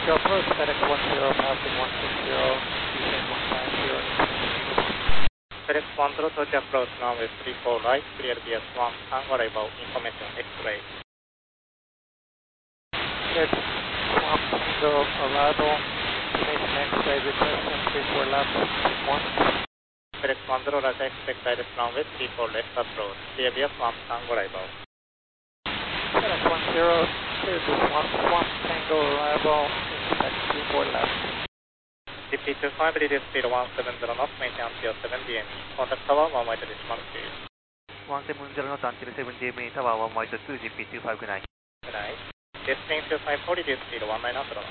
Your approach FedEx 10, passing 160, descend 150. FedEx 10 to approach runway 34 right, clear BS1, Tango arrival, information X-ray. FedEx 10 arrival, information X-ray, requesting 34 left, 1. FedEx 10 Roger, expect direct runway 34 left approach, clear BS1, Tango arrival. FedEx 10, clear BS1, Tango arrival, expect 34 left. DP25, reduce speed 170 knots, maintain until 7 DME. Contact tower 1 wide decimal speed. 170 knots until 7 DME, tower 1 wide 2 GP25 good night. Good night. Destination 254, reduce speed 19 knots.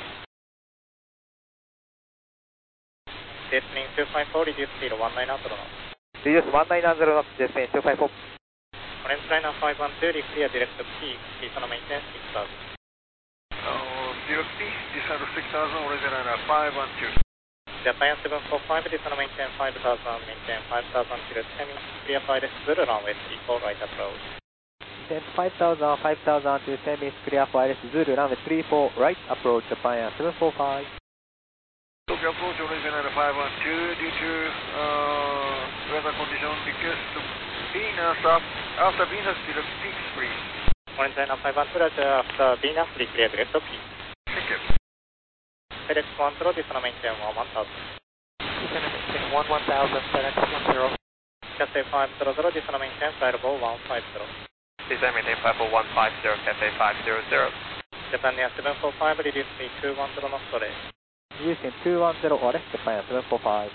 Destination 254, reduce speed 19 knots. Reduce 190 knots, destination 254. Orange liner 512, clear direct peak, please on maintain 6000. Direct P, descend to 6000, orange liner 512. Japan 745, descend maintain 5000, maintain 5000 kilo semi, clear flight Zulu runway 34 right approach. Then 5000 to semi, clear flight Zulu runway 34 right approach, Japan 745. Tokyo approach, orange liner 512, due to weather condition, request Venus, after Venus direct peak please. Orange liner 512, Roger, after Venus, clear direct peak. Thank you. FedEx 10, descend maintain 1000. Descend maintain 1000, FedEx 10. Cathay 500, descend maintain flight-level 150. Descend maintain flight level 150, Cathay 500. Japan Air 745, reduce speed 210 knots left. Using 210 left, Japan 745.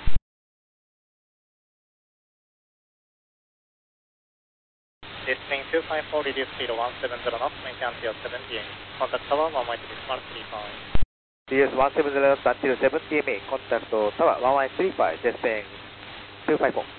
Destination 254, reduce speed 170 knots, maintain until 7 DME. Contact tower 1 wide decimal 35. DS 170 knots until 7 DME, contact tower 1135, destination 254.